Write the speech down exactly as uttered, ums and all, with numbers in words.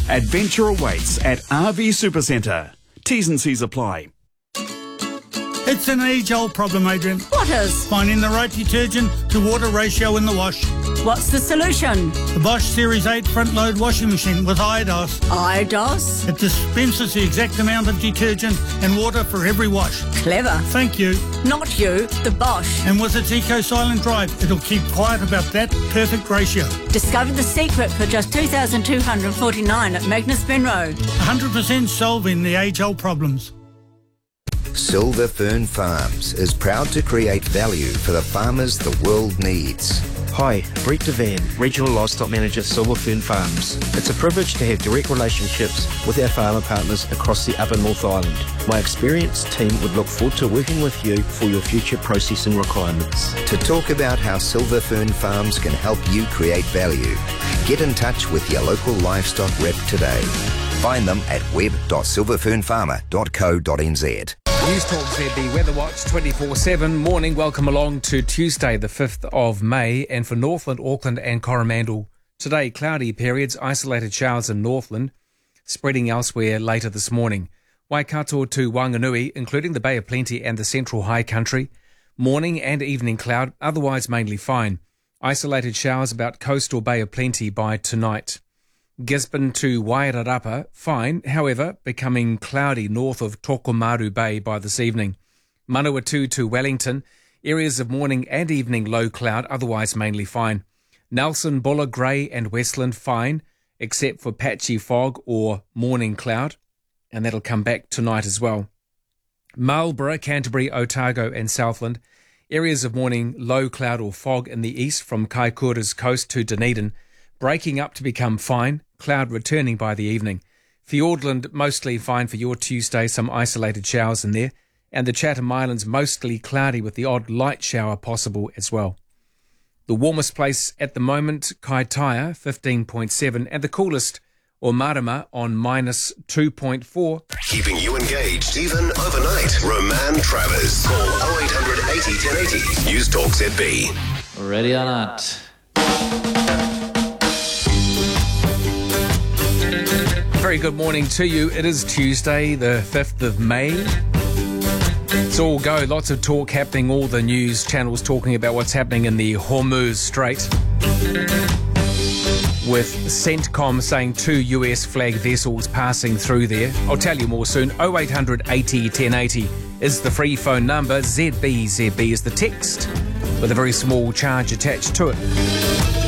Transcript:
Adventure awaits at R V Supercentre. T's and C's apply. It's an age-old problem, Adrian. What is? Finding the right detergent to water ratio in the wash. What's the solution? The Bosch Series eight front-load washing machine with IDOS. IDOS? It dispenses the exact amount of detergent and water for every wash. Clever. Thank you. Not you, the Bosch. And with its eco-silent drive, it'll keep quiet about that perfect ratio. Discover the secret for just two thousand two hundred forty-nine at Magnus Ben Road. one hundred percent solving the age-old problems. Silver Fern Farms is proud to create value for the farmers the world needs. Hi, Brett Devan, Regional Livestock Manager, Silver Fern Farms. It's a privilege to have direct relationships with our farmer partners across the Upper North Island. My experienced team would look forward to working with you for your future processing requirements. To talk about how Silver Fern Farms can help you create value, get in touch with your local livestock rep today. Find them at web dot silver fern farmer dot co dot n z. News Talk Z B Weather Watch twenty-four seven. Morning, welcome along to Tuesday the fifth of May, and for Northland, Auckland and Coromandel today, cloudy periods, isolated showers in Northland, spreading elsewhere later this morning. Waikato to Wanganui, including the Bay of Plenty and the Central High Country, morning and evening cloud, otherwise mainly fine. Isolated showers about coastal Bay of Plenty by tonight. Gisborne to Wairarapa, fine, however, becoming cloudy north of Tokomaru Bay by this evening. Manawatu to Wellington, areas of morning and evening low cloud, otherwise mainly fine. Nelson, Buller, Grey and Westland, fine, except for patchy fog or morning cloud, and that'll come back tonight as well. Marlborough, Canterbury, Otago and Southland, areas of morning low cloud or fog in the east from Kaikoura's coast to Dunedin, breaking up to become fine, cloud returning by the evening. Fiordland, mostly fine for your Tuesday, some isolated showers in there. And the Chatham Islands, mostly cloudy with the odd light shower possible as well. The warmest place at the moment, Kaitaia, fifteen point seven, and the coolest, or Marama, on minus two point four. Keeping you engaged even overnight. Roman Travers. Call oh eight hundred eighty ten eighty. News Talk Z B. Ready or not? Very good morning to you. It is Tuesday, the fifth of May. It's all go. Lots of talk happening. All the news channels talking about what's happening in the Hormuz Strait. With CENTCOM saying two U S flag vessels passing through there. I'll tell you more soon. oh eight hundred eighty ten eighty is the free phone number. Z B Z B is the text with a very small charge attached to it.